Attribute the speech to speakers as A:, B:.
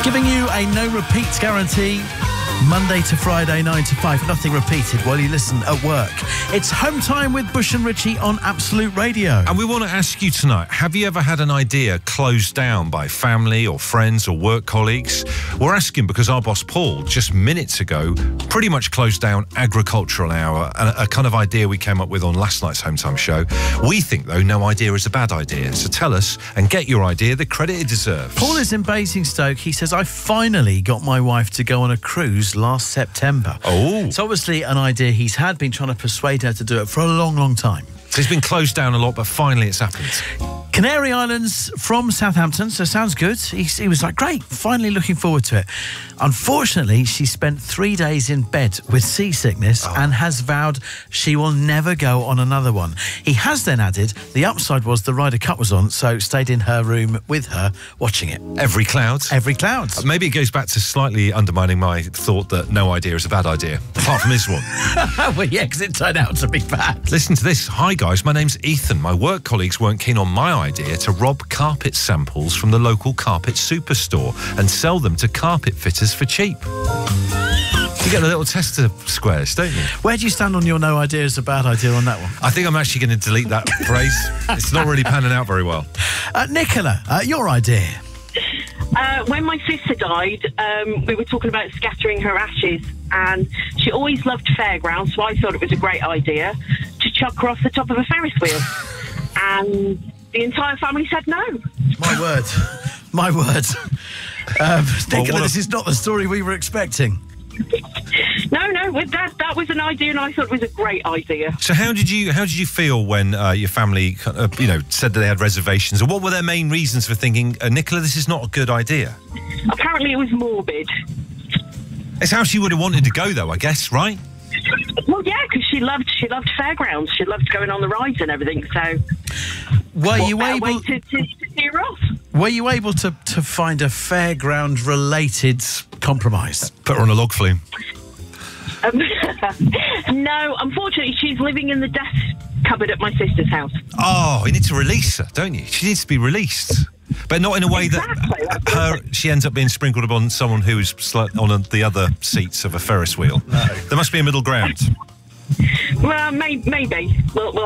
A: Giving you a no repeats guarantee. Monday to Friday, 9 to 5. Nothing repeated while you listen at work. It's Home Time with Bush and Richie on Absolute Radio.
B: And we want to ask you tonight, have you ever had an idea closed down by family or friends or work colleagues? We're asking because our boss Paul, just minutes ago, pretty much closed down Agricultural Hour, a kind of idea we came up with on last night's Home Time show. We think, though, no idea is a bad idea. So tell us and get your idea the credit it deserves.
A: Paul is in Basingstoke. He says, I finally got my wife to go on a cruise last September.
B: Oh.
A: It's obviously an idea he's had, been trying to persuade her to do it for a long, long time.
B: So it's been closed down a lot, but finally it's happened.
A: Canary Islands from Southampton, so sounds good. He was like, great, finally looking forward to it. Unfortunately, she spent 3 days in bed with seasickness and has vowed she will never go on another one. He has then added, the upside was the Ryder Cup was on, so stayed in her room with her, watching it.
B: Every cloud.
A: Every cloud.
B: Maybe it goes back to slightly undermining my thought that no idea is a bad idea, apart from this one.
A: Well, yeah, because it turned out to be bad.
B: Listen to this. Hi, guys, my name's Ethan. My work colleagues weren't keen on my idea to rob carpet samples from the local carpet superstore and sell them to carpet fitters for cheap. You get the little tester squares, don't you?
A: Where do you stand on your no idea is a bad idea on that one?
B: I think I'm actually going to delete that phrase. It's not really panning out very well.
A: Nicola, your idea.
C: When my sister died, we were talking about scattering her ashes, and she always loved fairgrounds, so I thought it was a great idea to chuck her off the top of a Ferris wheel. And the entire family said no.
A: My word. My word. Nicola, this is not the story we were expecting.
C: No, that was an idea, and I thought it was a great idea.
B: So how did you feel when your family said that they had reservations, or what were their main reasons for thinking, Nicola, this is not a good idea?
C: Apparently it was morbid.
B: It's how she would have wanted to go, though, I guess, right?
C: Well, yeah, because she loved fairgrounds. She loved going on the rides and everything. So,
A: were you able
C: way to steer her off?
A: Were you able to find a fairground-related compromise?
B: Put her on a log flume.
C: No, unfortunately, she's living in the death cupboard at my sister's house.
B: Oh, you need to release her, don't you? She needs to be released. But not in a way that she ends up being sprinkled upon someone who's on the other seats of a Ferris wheel. No. There must be a middle ground.
C: Well, maybe. We'll